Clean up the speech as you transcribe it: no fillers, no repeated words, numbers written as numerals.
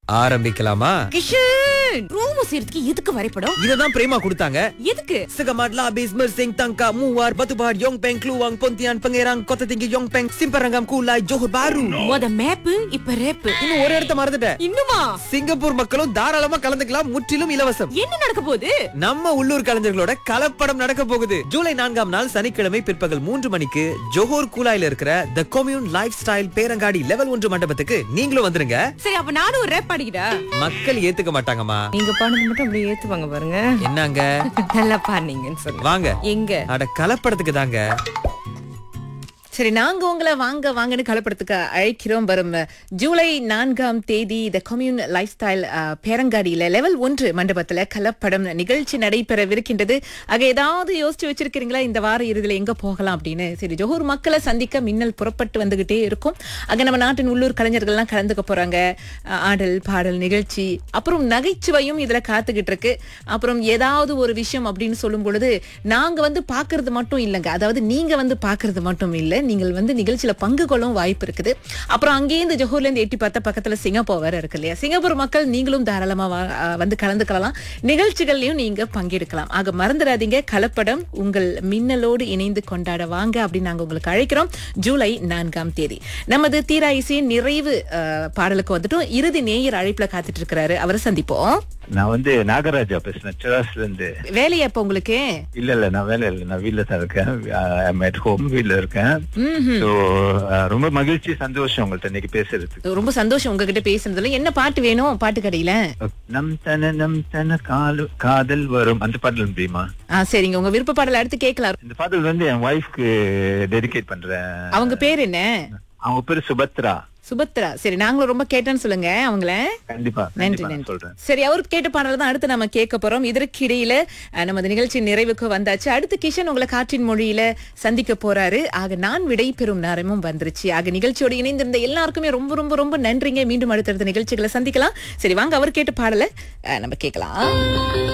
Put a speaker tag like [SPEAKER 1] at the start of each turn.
[SPEAKER 1] ஆரம்பிக்கலாமா?
[SPEAKER 2] கிஷன் ரூம் சேர்த்துக்கு எதுக்கு வரைபடம்?
[SPEAKER 1] இததான் பிரேமா கொடுத்தாங்க.
[SPEAKER 2] எதுக்கு?
[SPEAKER 1] Segamadla Bismar Singh Tangka Muar Batubar Yongpeng Kluang Pontian Pangerang Kota Tinggi Yongpeng Simparangam Kulai Johor Bahru.
[SPEAKER 2] மொத மேப் இப்ப ரேப்.
[SPEAKER 1] இன்னும் ஒரு இடத்த மறந்துட்டேன்.
[SPEAKER 2] இன்னுமா?
[SPEAKER 1] சிங்கப்பூர் மக்களும் தாராளமா கலந்துக்கலாம், முற்றிலும் இலவசம்.
[SPEAKER 2] என்ன நடக்க போகுது?
[SPEAKER 1] நம்ம உள்ளூர் கலைஞர்களோட கலப்படம் நடக்க போகுது. ஜூலை 4ஆம் நாள் சனிக்கிழமை பிற்பகல் 3 மணிக்கு ஜோஹர் கூலாயில இருக்கிற தி கம்யூன் லைஃப் ஸ்டைல் பேரங்காடி லெவல் 1 மண்டபத்துக்கு நீங்களும் வந்துருங்க.
[SPEAKER 2] சரி அப்ப நானும் ஒரு ரேப் பாடிக்கிட்டா?
[SPEAKER 1] மக்கள் ஏத்துக்க மாட்டாங்கம்மா.
[SPEAKER 2] நீங்க பாடுறது மட்டும் அப்படியே ஏத்துவாங்க பாருங்க.
[SPEAKER 1] என்னங்க
[SPEAKER 2] நல்லா பாடுனீங்கன்னு சொல்லுங்க.
[SPEAKER 1] வாங்க.
[SPEAKER 2] எங்க?
[SPEAKER 1] அட கலப்படத்துக்கு தாங்க.
[SPEAKER 2] சரி நாங்க உங்களை வாங்க வாங்கன்னு கலப்படத்துக்கு அழைக்கிறோம். வரும் ஜூலை 4ஆம் தேதி த கம்யூன் லைஃப் ஸ்டைல் பேரங்காடியில லெவல் 1 மண்டபத்துல கலப்படம் நிகழ்ச்சி நடைபெறவிருக்கின்றது. ஆக ஏதாவது யோசிச்சு வச்சிருக்கீங்களா இந்த வார இறுதியில எங்க போகலாம் அப்படின்னு? சரி, ஜோஹர் மக்களை சந்திக்க மின்னல் புறப்பட்டு வந்துகிட்டே இருக்கும். அங்க நம்ம நாட்டின் உள்ளூர் கலைஞர்கள்லாம் கலந்துக்க போறாங்க. ஆடல் பாடல் நிகழ்ச்சி, அப்புறம் நகைச்சுவையும் இதுல காத்துக்கிட்டு இருக்கு. அப்புறம் ஏதாவது ஒரு விஷயம் அப்படின்னு சொல்லும் பொழுது நாங்க வந்து பாக்குறது மட்டும் இல்லைங்க, அதாவது நீங்க வந்து பாக்குறது மட்டும் இல்லை, நீங்கள் வந்து நிகழ்ச்சியில பங்கு கொள்ளவும் வாய்ப்பு இருக்குது. அப்புறம் அங்கேருந்து ஜோஹர்ல இருந்து எட்டி பார்த்தா பக்கத்துல சிங்கப்பூர் வேற இருக்கு இல்லையா? சிங்கப்பூர் மக்கள் நீங்களும் தாராளமா வந்து கலந்துக்கலாம், நிகழ்ச்சிகள்லயும் நீங்க பங்கெடுக்கலாம். ஆக மறந்துடாதீங்க, கலப்படம் உங்கள் மின்னலோடு இணைந்து கொண்டாட வாங்க அப்படின்னு நாங்க உங்களுக்கு அழைக்கிறோம். ஜூலை 4ஆம் தேதி நமது தீரா இசையின் நிறைவு பாடலுக்கு வந்துட்டும். இறுதி நேயர் அழைப்புல காத்துட்டு இருக்கிறாரு, அவரை சந்திப்போம்.
[SPEAKER 3] நான் வந்து நாகராஜா பேசுறேன், செராஸ்ல இருந்து.
[SPEAKER 2] வேலையா இப்ப உங்களுக்கு?
[SPEAKER 3] இல்ல நான் வேலை இல்ல, நான் வீட்ல தான் இருக்கேன். வீட்ல இருக்கேன். ரொம்ப மகிழ்ச்சி, சந்தோஷம் உங்கள்ட்ட இன்னைக்கு பேசுறதுக்கு.
[SPEAKER 2] ரொம்ப சந்தோஷம் உங்ககிட்ட பேசுறதுல. என்ன பாட்டு வேணும் பாட்டு கடையில?
[SPEAKER 3] நம் தன காதல் வரும் அந்த பாடல் முடியுமா?
[SPEAKER 2] சரிங்க, உங்க விருப்ப பாடல் அடுத்து கேட்கலாம்.
[SPEAKER 3] இந்த பாடல் வந்து என் ஒய்ஃப்க்கு டெடிகேட் பண்றேன்.
[SPEAKER 2] அவங்க பேர் என்ன?
[SPEAKER 3] அவங்க பேரு சுபத்ரா.
[SPEAKER 2] சுபத்ரா. சரி, நாங்களும் ரொம்ப கேட்டேன்னு சொல்லுங்க அவங்கள.
[SPEAKER 3] கண்டிப்பா
[SPEAKER 2] நன்றி நன்றி சொல்றேன். சரி, அவருக்கு கேட்ட பாடல் தான் அடுத்து நம்ம கேட்க போறோம். இதற்கு இடையில நமது நிகழ்ச்சி நிறைவுக்கு வந்தாச்சு. அடுத்து கிஷன் உங்களை காற்றின் மொழியில சந்திக்க போறாரு. ஆக நான் விடை பெறும் நேரமும் வந்துருச்சு. ஆக நிகழ்ச்சியோடு இணைந்திருந்த எல்லாருக்குமே ரொம்ப ரொம்ப ரொம்ப நன்றிங்க. மீண்டும் அடுத்தடுத்த நிகழ்ச்சிகளை சந்திக்கலாம். சரி வாங்க, அவர் கேட்ட பாடலை நம்ம கேட்கலாம்.